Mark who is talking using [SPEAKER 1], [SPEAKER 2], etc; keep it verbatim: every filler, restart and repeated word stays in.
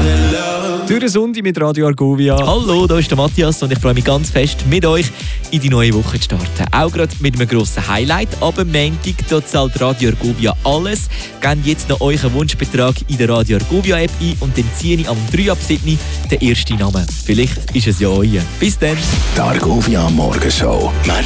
[SPEAKER 1] Durch den Sonntag mit Radio Argovia.
[SPEAKER 2] Hallo, da ist der Matthias und ich freue mich ganz fest, mit euch in die neue Woche zu starten. Auch gerade mit einem grossen Highlight. Ab dem Montag da zahlt Radio Argovia alles. Gebt jetzt noch euren Wunschbetrag in der Radio Argovia App ein und dann ziehe ich am drei ab sieben den ersten Namen. Vielleicht ist es ja euer. Bis dann.
[SPEAKER 3] Die Argovia Morgenshow.